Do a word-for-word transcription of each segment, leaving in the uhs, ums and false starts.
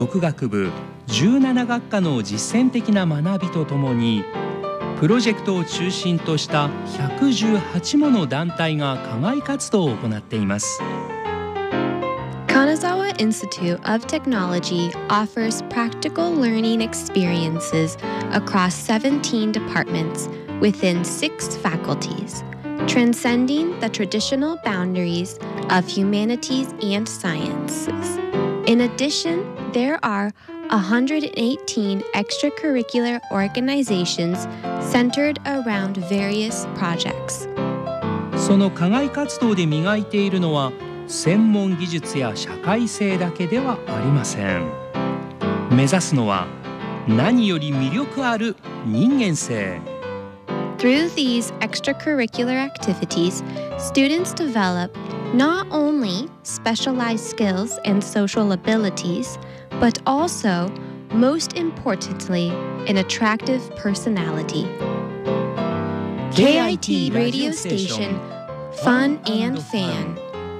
ろく学部じゅうなな学科の実践的な学びとともに、プロジェクトを中心としたひゃくじゅうはちもの団体が課外活動を行っています。 Kanazawa Institute of Technology offers practical learning experiences across seventeen departments within six faculties, transcending the traditional boundaries of humanities and sciences. In addition, there are one hundred eighteen extracurricular organizations centered around various projects. その課外活動で磨いているのは専門技術や社会性だけではありません。目指すのは何より魅力ある人間性。 Through these extracurricular activities, students develop not only specialized skills and social abilities, but also, most importantly, an attractive personality. ケーアイティー Radio Station Fun and Fan。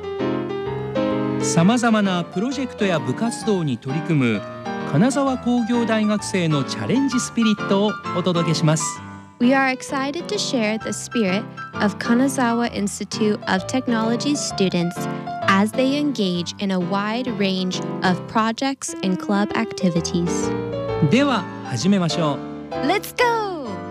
さまざまなプロジェクトや部活動に取り組む金沢工業大学生のチャレンジスピリットをお届けします。 We are excited to share the spirit of Kanazawa Institute of Technology students as they engage in a wide range of projects and club activities. では始めましょう。 Let's go!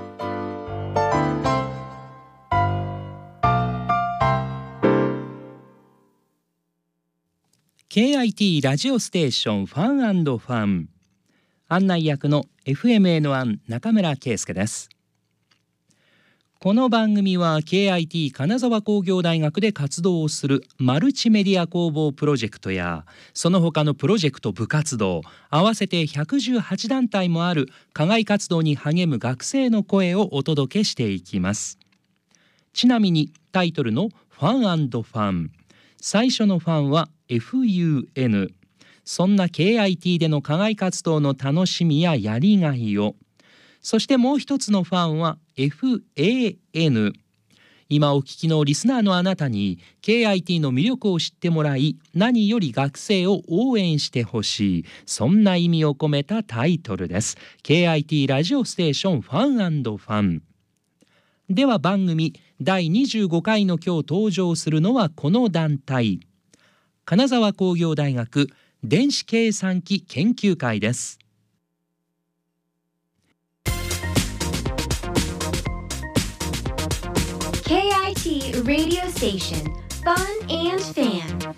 ケーアイティー ラジオステーションファン&ファン、案内役の エフエムエヌワン 中村圭介です。この番組は ケーアイティー 金沢工業大学で活動をするマルチメディア工房プロジェクトやその他のプロジェクト部活動合わせてひゃくじゅうはち団体もある課外活動に励む学生の声をお届けしていきます。ちなみにタイトルのファン&ファン、最初のファンは エフユーエヌ、 そんな ケーアイティー での課外活動の楽しみややりがいを、そしてもう一つのファンは エフエーエヌ、 今お聞きのリスナーのあなたに ケーアイティー の魅力を知ってもらい、何より学生を応援してほしい、そんな意味を込めたタイトルです。 ケーアイティー ラジオステーションファン&ファンでは、番組だいにじゅうごかいの今日登場するのはこの団体、金沢工業大学電子計算機研究会です。 ケーアイティー Radio Station Fun and Fan。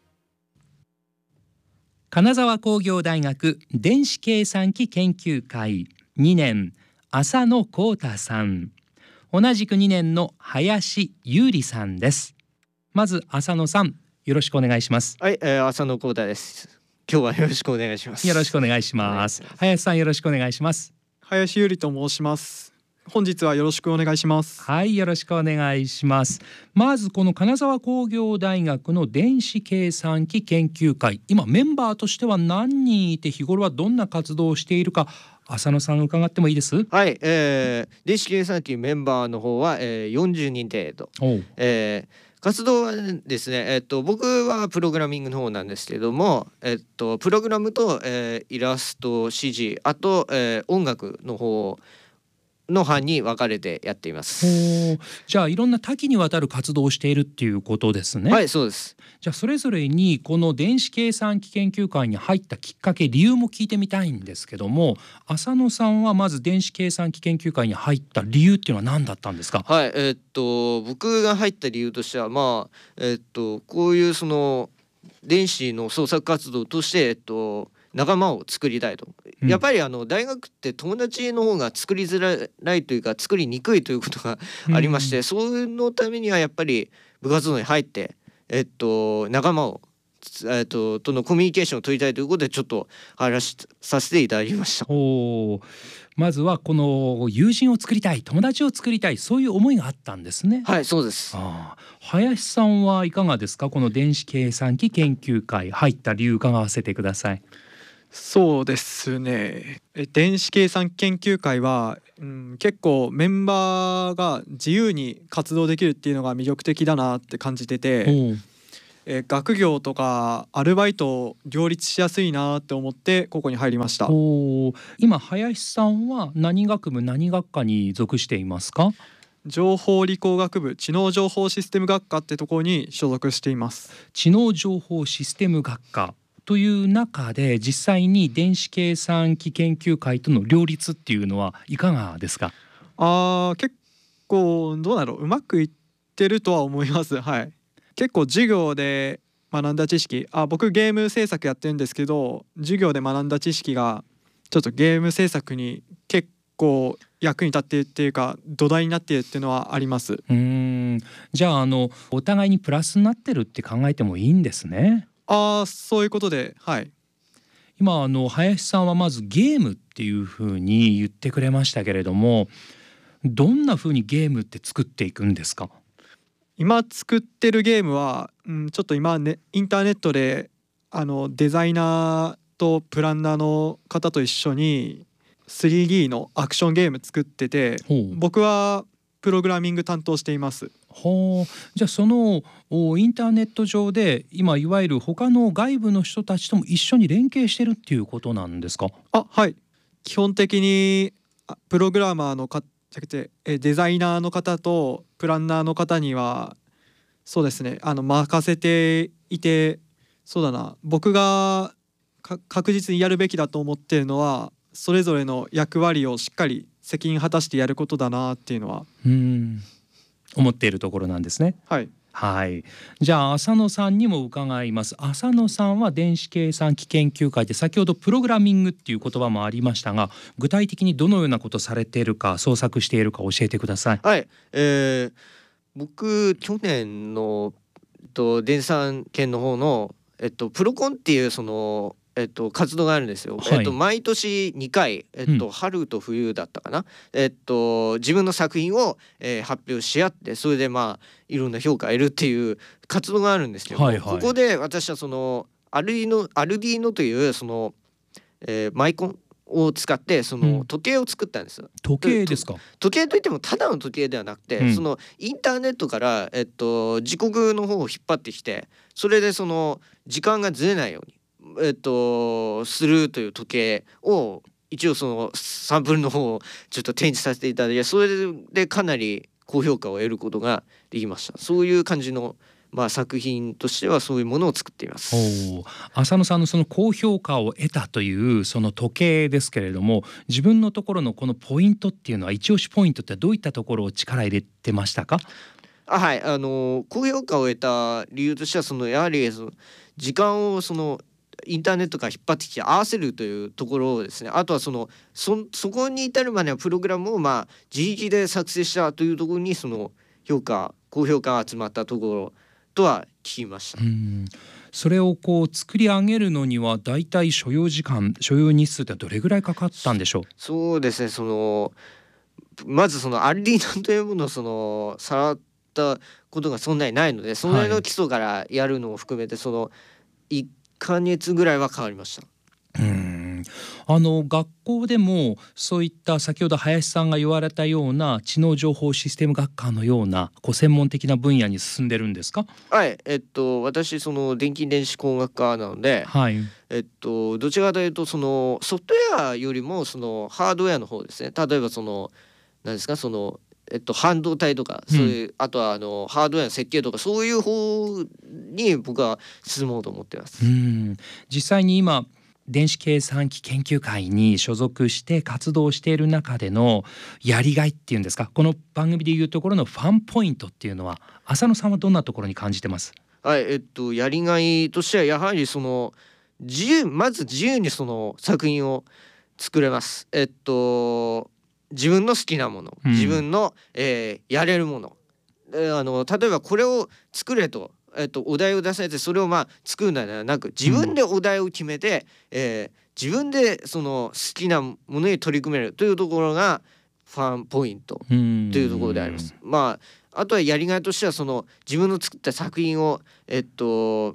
金沢工業大学電子計算機研究会にねん、浅野幸太さん、同じくにねんの林優里さんです。まず浅野さん、よろしくお願いします。 はい、えー、浅野幸太です。今日はよろしくお願いします。 よろしくお願いします。林さん、よろしくお願いします。 林優里と申します。本日はよろしくお願いします。 はい、よろしくお願いします。まずこの金沢工業大学の電子計算機研究会、今メンバーとしては何人いて、日頃はどんな活動をしているか、浅野さん伺ってもいいです？ はい、えー、電子計算機メンバーの方は、えー、よんじゅうにん程度。えー活動はですね、えっと、僕はプログラミングの方なんですけども、えっと、プログラムと、えー、イラスト指示、あと、えー、音楽の方の班に分かれてやっています。 お、じゃあいろんな多岐にわたる活動をしているっていうことですね。 はい、そうです。 じゃあそれぞれにこの電子計算機研究会に入ったきっかけ、理由も聞いてみたいんですけども、浅野さんはまず電子計算機研究会に入った理由っていうのは何だったんですか？ はい、えー、っと僕が入った理由としては、まあえー、っとこういうその電子の創作活動として、えっと仲間を作りたいと、うん、やっぱりあの大学って友達の方が作りづらいというか作りにくいということがありまして、うん、そうのためにはやっぱり部活動に入ってえっと仲間をえっととのコミュニケーションを取りたいということでちょっと話させていただきました。 お、まずはこの友人を作りたい、友達を作りたい、そういう思いがあったんですね。 はい、そうです。 ああ、林さんはいかがですか？この電子計算機研究会入った理由伺わせてください。 そうですね、電子計算機研究会は、うん、結構メンバーが自由に活動できるっていうのが魅力的だなって感じてて、 えー学業とかアルバイトを両立しやすいなって思ってここに入りました。 おー、今林さんは何学部何学科に属していますか？ 情報理工学部知能情報システム学科ってところに所属しています。 知能情報システム学科という中で実際に電子計算機研究会との両立っていうのはいかがですか？ あー結構どうだろううまくいってるとは思います。はい。結構授業で学んだ知識、あ僕ゲーム制作やってるんですけど、授業で学んだ知識がちょっとゲーム制作に結構役に立っているっていうか土台になっているっていうのはあります。 うーん、じゃああのお互いにプラスになってるって考えてもいいんですね。 ああそういうことで、はい。 今あの林さんはまずゲームっていうふうに言ってくれましたけれども、どんなふうにゲームって作っていくんですか？ 今作ってるゲームは、うん、ちょっと今ねインターネットであのデザイナーとプランナーの方と一緒に スリーディー のアクションゲーム作ってて、 ほう僕はプログラミング担当しています。 はあ、じゃあそのおインターネット上で今いわゆる他の外部の人たちとも一緒に連携してるっていうことなんですか？ あはい基本的にあプログラマーのかじゃなくてえデザイナーの方とプランナーの方にはそうですねあの任せていて、そうだな僕がか確実にやるべきだと思っているのはそれぞれの役割をしっかり責任果たしてやることだなっていうのは、 うーん、思っているところなんですね。 はい。 はい、じゃあ浅野さんにも伺います。浅野さんは電子計算機研究会で先ほどプログラミングっていう言葉もありましたが、具体的にどのようなことされているか創作しているか教えてください。 はい、えー、僕去年の、えっと、電産研の方の、えっと、プロコンっていうその、えっと、活動があるんですよ。 はいえっと、毎年にかい、えっとうん春と冬だったかな、えっと、自分の作品を、えー発表し合って、それでまあいろんな評価を得るっていう活動があるんですけど、 はいはいここで私はそのアルディノアルディーノというその、えーマイコンを使ってそうんの時計を作ったんですよ。 時計ですか？ 時計といってもただの時計ではなくて、 うんそのインターネットから、えっと、時刻の方を引っ張ってきて、それでその時間がずれないように、えっと、するという時計を一応そのサンプルの方をちょっと展示させていただいて、それでかなり高評価を得ることができました。そういう感じの、まあ、作品としてはそういうものを作っています。 お浅野さんのその高評価を得たというその時計ですけれども、自分のところのこのポイントっていうのは一押しポイントってどういったところを力入れてましたか？ あはいあの高評価を得た理由としてはそのやはりその時間をそのインターネットから引っ張ってきて合わせるというところをですね、あとはその そ, そこに至るまではプログラムをまあ自力で作成したというところにその評価高評価が集まったところとは聞きました。 うん、それをこう作り上げるのにはだいたい所要時間所要日数ってどれぐらいかかったんでしょう？ そうですねそのまずそのアルディーノというものをその触ったことがそんなにないので、その辺の基礎からやるのを含めてそのいっかげつぐらいはかかりました。 うんあの学校でもそういった先ほど林さんが言われたような知能情報システム学科のようなこう専門的な分野に進んでるんですか？ はいえっと私その電気電子工学科なので、 はい、 えっとどちらかというとそのソフトウェアよりもそのハードウェアの方ですね。例えばその何ですかそのえっと、半導体とかそういう、うん、あとはあのハードウェアの設計とかそういう方に僕は進もうと思ってます。 うん実際に今電子計算機研究会に所属して活動している中でのやりがいっていうんですか、この番組でいうところのファンポイントっていうのは浅野さんはどんなところに感じてます？ はいえっとやりがいとしてはやはりその自由まず自由にその作品を作れます。えっと自分の好きなもの、自分の、えー、やれるもの、えー、あの例えばこれを作れと、えー、とお題を出されてそれをまあ作るのではなく自分でお題を決めて、うんえー、自分でその好きなものに取り組めるというところがファンポイントというところであります。まああとはやりがいとしてはその自分の作った作品をえっと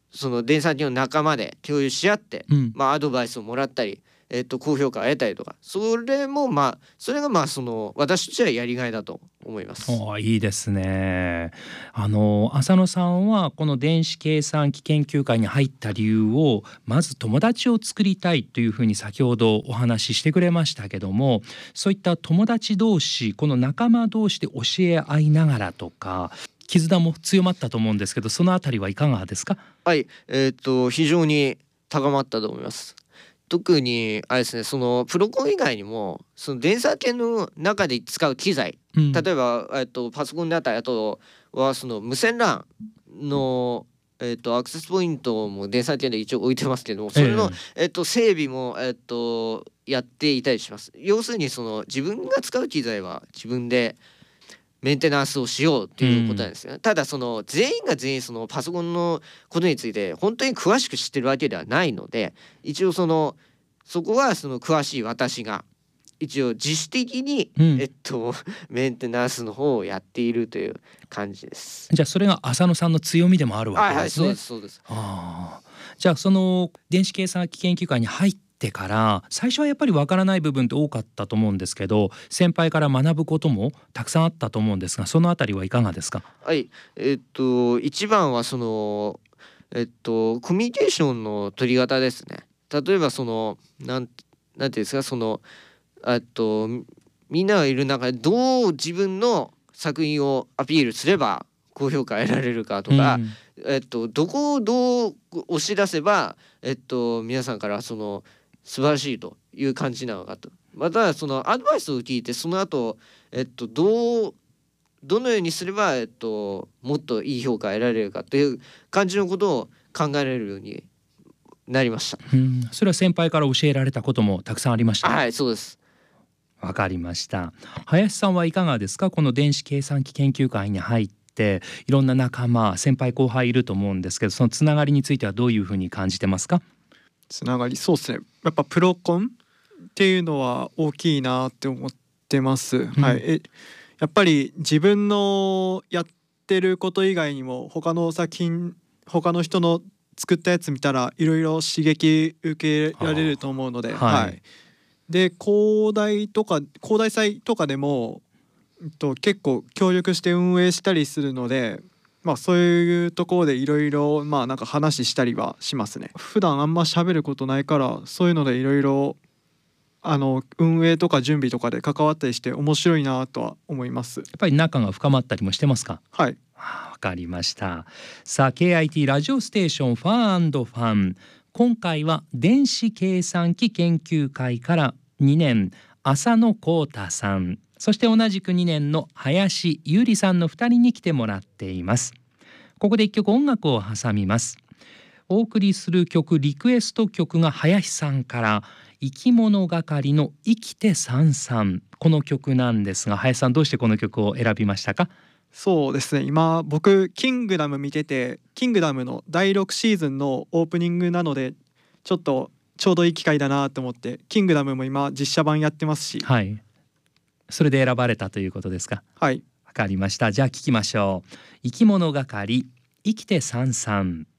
その電算機の仲間で共有し合って、 うん、 まあ、アドバイスをもらったり、えっと、高評価を得たりとか、それもまあそれがまあその私としてはやりがいだと思います。 おいいですね。あの浅野さんはこの電子計算機研究会に入った理由を、まず友達を作りたいというふうに先ほどお話ししてくれましたけども、そういった友達同士、この仲間同士で教え合いながらとか絆も強まったと思うんですけど、そのあたりはいかがですか？ はい、えっと非常に高まったと思います。特にあれですね、そのプロコン以外にもその電算系の中で使う機材、 うん、 例えば、えっと、パソコンだったり、あとはその無線 ラン の、えっと、アクセスポイントも電算系で一応置いてますけども、それの、えっと、整備も、えっと、やっていたりします。要するにその自分が使う機材は自分でメンテナンスをしようということなんですよ、うん、ただその全員が全員そのパソコンのことについて本当に詳しく知ってるわけではないので、一応そのそこはその詳しい私が一応自主的に、うん、えっとメンテナンスの方をやっているという感じです。 じゃあそれが浅野さんの強みでもあるわけですね。 はいはい、そうですそうです。 あじゃあその電子計算機研究会に入ってから最初はやっぱりわからない部分って多かったと思うんですけど、先輩から学ぶこともたくさんあったと思うんですが、そのあたりはいかがですか？ はい、えっと一番はそのえっとコミュニケーションの取り方ですね。例えばそのなんなんていうんですか、そのあとみんながいる中でどう自分の作品をアピールすれば高評価得られるかとか、うん、えっとどこをどう押し出せばえっと皆さんからその素晴らしいという感じなのかと、またそのアドバイスを聞いてその後えっとどうどのようにすればえっともっといい評価を得られるかという感じのことを考えられるようになりました。 うん、それは先輩から教えられたこともたくさんありました。 はい、そうです。 わかりました。林さんはいかがですか？この電子計算機研究会に入っていろんな仲間、先輩後輩いると思うんですけど、そのつながりについてはどういうふうに感じてますか？ つながり、そうですね、やっぱプロコンっていうのは大きいなって思ってます、うん、はい、えやっぱり自分のやってること以外にも他の作品他の人の作ったやつ見たらいろいろ刺激受けられると思うので、はい、はい、で広大とか広大祭とかでも、えっと、結構協力して運営したりするので、まあ、そういうところでいろいろまあなんか話したりはしますね。普段あんま喋ることないからそういうのでいろいろあの運営とか準備とかで関わったりして面白いなとは思います。 やっぱり仲が深まったりもしてますか？ はい、 わかりました。さあ ケーアイティー ラジオステーションファン&ファン、今回は電子計算機研究会からにねん浅野浩太さん、そして同じくにねんの林優里さんのふたりに来てもらっています。ここでいっきょく音楽を挟みます。お送りする曲、リクエスト曲が林さんから生き物係の生きてさんさん、この曲なんですが、林さんどうしてこの曲を選びましたか？ そうですね、今僕キングダム見てて、キングダムのだいろくシーズンのオープニングなのでちょっとちょうどいい機会だなと思って、キングダムも今実写版やってますし、 はい、それで選ばれたということですか？ はい、 わかりました。じゃあ聞きましょう。生き物係生きてさんさん。